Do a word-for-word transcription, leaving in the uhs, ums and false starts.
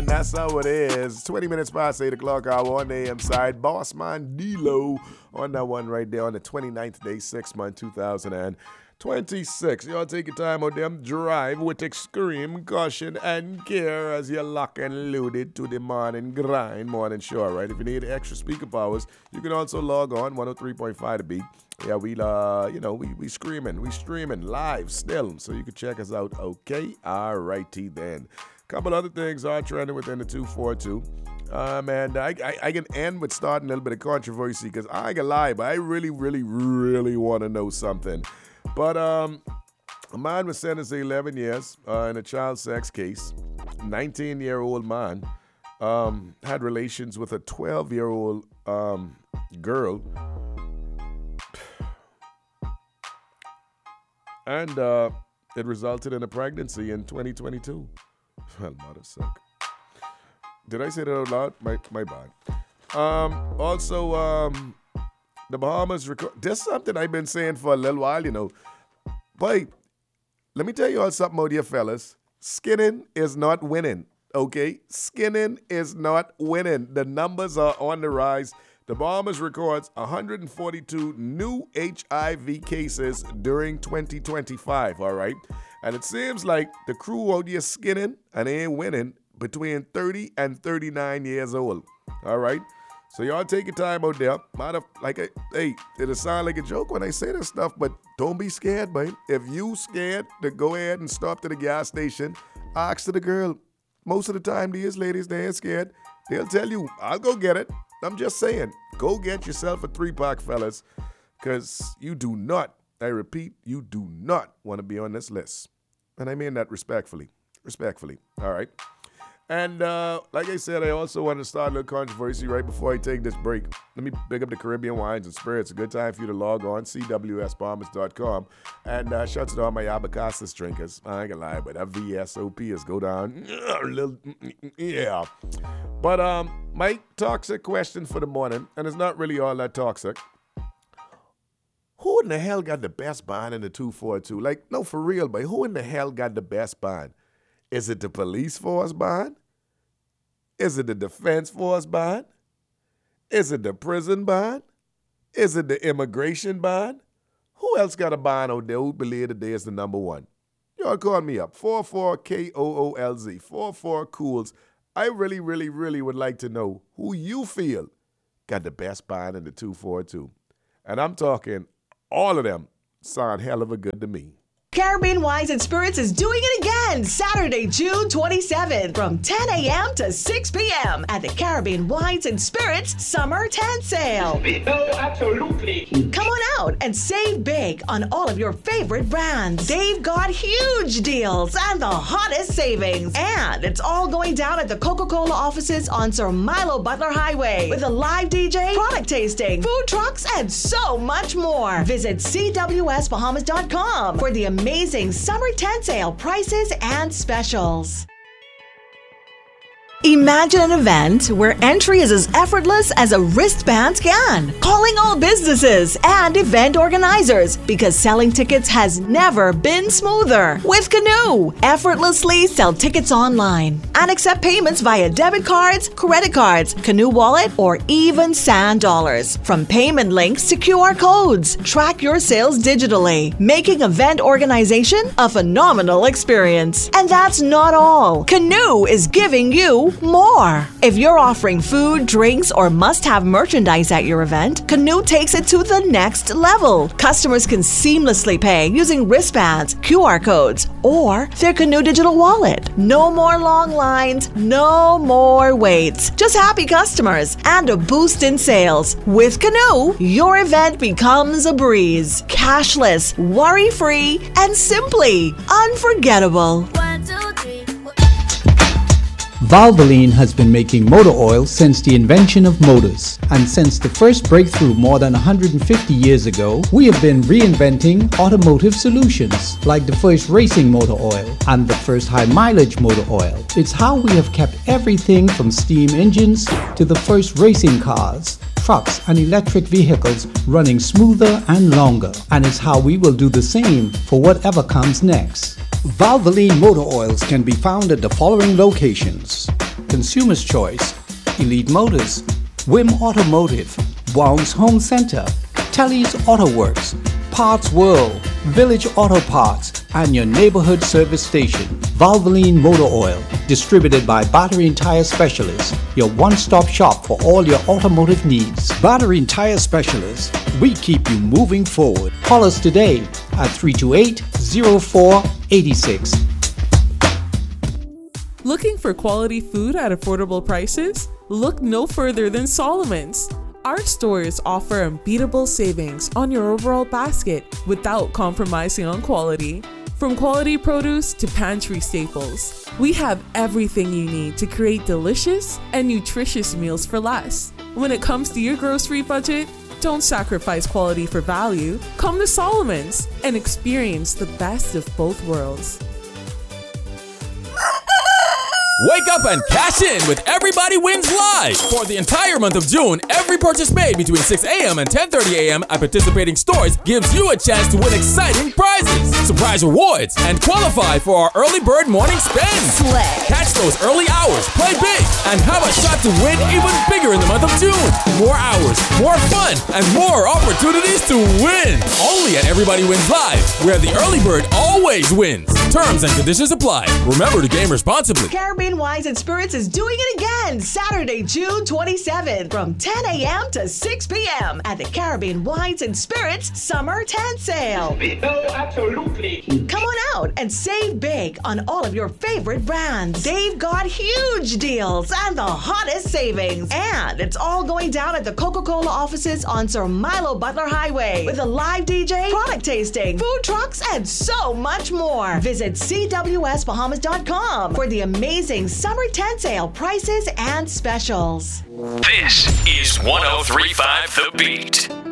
man. That's how it is. twenty minutes past eight o'clock hour on the A M side. Boss man D-Lo on that one right there on the twenty-ninth day, sixth month, two thousand twenty-six. Y'all take your time out them drive with extreme caution and care as you lock and loaded to the morning grind, morning show, right? If you need extra speaker powers, you can also log on one oh three point five The Beat. Yeah, we, uh, you know, we we screaming, we streaming live still, so you can check us out, okay? All righty then. Couple other things are trending within the two forty-two. Um, and I, I, I can end with starting a little bit of controversy because I ain't gonna lie, but I really, really, really want to know something. But um, a man was sentenced to eleven years uh, in a child sex case. nineteen-year-old man um, had relations with a twelve-year-old um, girl. And uh, it resulted in a pregnancy in twenty twenty-two. Well, mother suck. Did I say that out loud? My my bad. Um, also, um, the Bahamas record. This is something I've been saying for a little while, you know. But let me tell you all something out here, fellas. Skinning is not winning, okay? Skinning is not winning. The numbers are on the rise. The Bahamas records one hundred forty-two new H I V cases during twenty twenty-five, all right? And it seems like the crew out here skinning and they ain't winning between thirty and thirty-nine years old, all right? So y'all take your time out there. Matter like, a, hey, it'll sound like a joke when I say this stuff, but don't be scared, babe. If you scared to go ahead and stop to the gas station, ask to the girl. Most of the time, these ladies, they ain't scared. They'll tell you, I'll go get it. I'm just saying, go get yourself a three-pack, fellas, because you do not, I repeat, you do not want to be on this list. And I mean that respectfully. Respectfully, all right? And uh, like I said, I also want to start a little controversy right before I take this break. Let me pick up the Caribbean Wines and Spirits. A good time for you to log on, c w s bahamas dot com. And uh, shouts to all my Abacastas drinkers. I ain't gonna lie, but that V S O P is go down. A little, yeah. But um, my toxic question for the morning, and it's not really all that toxic. Who in the hell got the best bond in the two forty-two? Like, no, for real, but who in the hell got the best bond? Is it the police force bond? Is it the defense force bond? Is it the prison bond? Is it the immigration bond? Who else got a bond out there who believe today is the number one? Y'all call me up, four four K O O L Z, four four Cools. I really, really, really would like to know who you feel got the best bond in the two forty-two. And I'm talking all of them sound hell of a good to me. Caribbean Wines and Spirits is doing it again Saturday, June twenty-seventh from ten a.m. to six p.m. at the Caribbean Wines and Spirits Summer Tent Sale. Oh, absolutely. Come on out and save big on all of your favorite brands. They've got huge deals and the hottest savings. And it's all going down at the Coca-Cola offices on Sir Milo Butler Highway with a live D J, product tasting, food trucks, and so much more. Visit c w s bahamas dot com for the amazing summer tent sale prices and specials. Imagine an event where entry is as effortless as a wristband scan. Calling all businesses and event organizers because selling tickets has never been smoother. With Canoe, effortlessly sell tickets online and accept payments via debit cards, credit cards, Canoe Wallet, or even Sand Dollars. From payment links to Q R codes, track your sales digitally, making event organization a phenomenal experience. And that's not all. Canoe is giving you more. If you're offering food, drinks, or must-have merchandise at your event, Canoe takes it to the next level. Customers can seamlessly pay using wristbands, Q R codes, or their Canoe digital wallet. No more long lines, no more waits. Just happy customers and a boost in sales. With Canoe, your event becomes a breeze. Cashless, worry-free, and simply unforgettable. Valvoline has been making motor oil since the invention of motors. And since the first breakthrough more than one hundred fifty years ago, we have been reinventing automotive solutions, like the first racing motor oil and the first high mileage motor oil. It's how we have kept everything from steam engines to the first racing cars, trucks and electric vehicles running smoother and longer. And it's how we will do the same for whatever comes next. Valvoline motor oils can be found at the following locations: Consumer's Choice, Elite Motors, Wim Automotive, Wounds Home Center, Telly's Auto Works, Parts World, Village Auto Parts, and your neighborhood service station. Valvoline Motor Oil, distributed by Battery and Tire Specialists, your one-stop shop for all your automotive needs. Battery and Tire Specialists, we keep you moving forward. Call us today at three two eight, zero four eight six. Looking for quality food at affordable prices? Look no further than Solomon's. Our stores offer unbeatable savings on your overall basket without compromising on quality. From quality produce to pantry staples, we have everything you need to create delicious and nutritious meals for less. When it comes to your grocery budget, don't sacrifice quality for value. Come to Solomon's and experience the best of both worlds. Wake up and cash in with Everybody Wins Live! For the entire month of June, every purchase made between six a.m. and ten thirty a.m. at participating stores gives you a chance to win exciting prizes, surprise rewards, and qualify for our early bird morning spin. Slay. Catch those early hours, play big, and have a shot to win even bigger in the month of June. More hours, more fun, and more opportunities to win. Only at Everybody Wins Live, where the early bird always wins. Terms and conditions apply. Remember to game responsibly. Caribbean Wines and Spirits is doing it again Saturday, June twenty-seventh from ten a.m. to six p.m. at the Caribbean Wines and Spirits Summer Tent Sale. Oh, absolutely. Come on out and save big on all of your favorite brands. They've got huge deals and the hottest savings. And it's all going down at the Coca-Cola offices on Sir Milo Butler Highway with a live D J, product tasting, food trucks, and so much more. Visit C W S Bahamas dot com for the amazing summer tent sale prices and specials. This is one oh three point five The Beat.